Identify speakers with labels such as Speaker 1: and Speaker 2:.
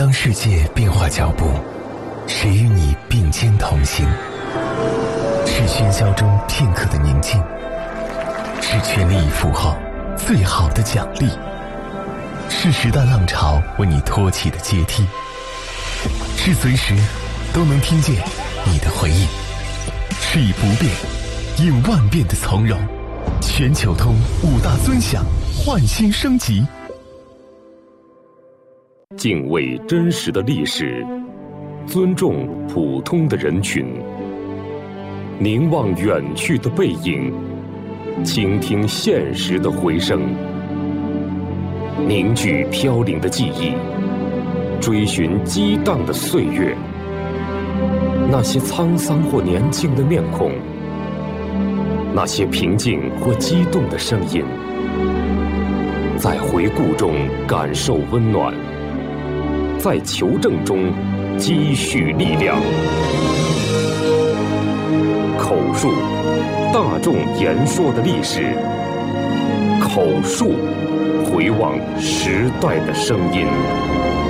Speaker 1: 当世界变化脚步，谁与你并肩同行？是喧嚣中片刻的宁静，是全力以赴后最好的奖励，是时代浪潮为你托起的阶梯，是随时都能听见你的回应，是以不变应万变的从容。全球通5大尊享焕新升级，
Speaker 2: 敬畏真实的历史，尊重普通的人群，凝望远去的背影，倾听现实的回声，凝聚飘零的记忆，追寻激荡的岁月。那些沧桑或年轻的面孔，那些平静或激动的声音，在回顾中感受温暖，在求证中积蓄力量。口述，大众言说的历史；口述，回望时代的声音。